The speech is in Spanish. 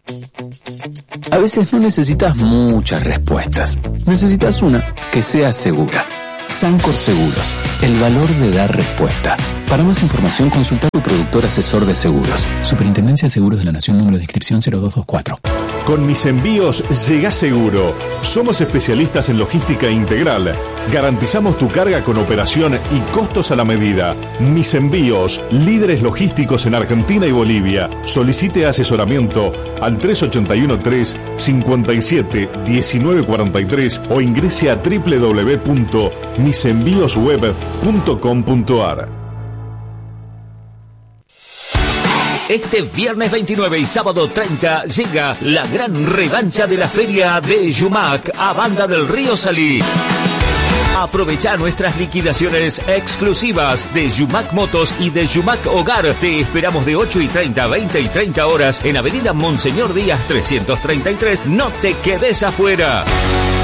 A veces no necesitas muchas respuestas. Necesitas una que sea segura. Sancor Seguros, el valor de dar respuesta. Para más información, consulta a tu productor asesor de seguros. Superintendencia de Seguros de la Nación, número de inscripción 0224. Con Mis Envíos llegás seguro. Somos especialistas en logística integral. Garantizamos tu carga con operación y costos a la medida. Mis Envíos, líderes logísticos en Argentina y Bolivia. Solicite asesoramiento al 381-357-1943 o ingrese a www.misenviosweb.com.ar. Este viernes 29 y sábado 30 llega la gran revancha de la feria de Yumac a Banda del Río Salí. Aprovecha nuestras liquidaciones exclusivas de Yumac Motos y de Yumac Hogar. Te esperamos de 8:30 a 20:30 horas en Avenida Monseñor Díaz 333. No te quedes afuera.